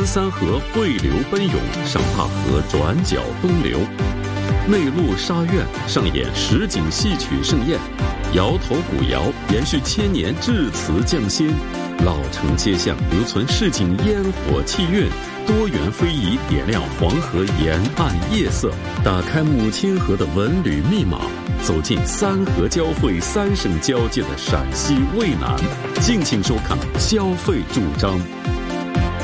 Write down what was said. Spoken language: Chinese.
三河汇流奔涌，上灞河转角东流。内陆沙苑上演实景戏曲盛宴，摇头鼓谣延续千年至词匠心。老城街巷留存市井烟火气韵，多元非遗点亮黄河沿岸夜色，打开母亲河的文旅密码，走进三河交汇三省交界的陕西渭南。敬请收看《消费主张》。